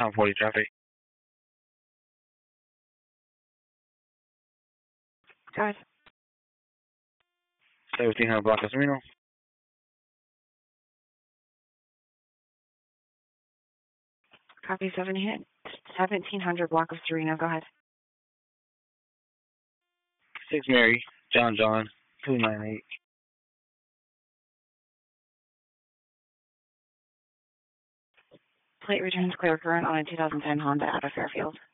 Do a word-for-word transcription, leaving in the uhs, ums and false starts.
Town forty traffic. Go ahead. seventeen hundred block of Sereno. Copy seventeen hundred block of Sereno. Go ahead. six Mary, John John, two nine eight. Plate returns clear current on a two thousand ten Honda out of Fairfield.